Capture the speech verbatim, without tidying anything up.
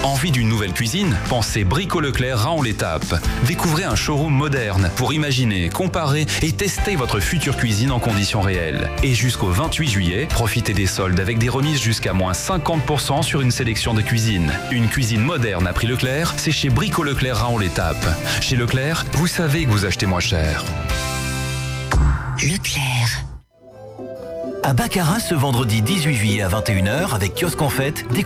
Envie d'une nouvelle cuisine? Pensez Brico Leclerc Raon-l'Étape. Découvrez un showroom moderne pour imaginer, comparer et tester votre future cuisine en conditions réelles. Et jusqu'au vingt-huit juillet, profitez des soldes avec des remises jusqu'à moins cinquante pour cent sur une sélection de cuisine. Une cuisine moderne à prix Leclerc, c'est chez Brico Leclerc Raon-l'Étape. Chez Leclerc, vous savez que vous achetez moins cher. Leclerc. À Baccarat ce vendredi dix-huit juillet à vingt et une heures avec Kiosque en Fête,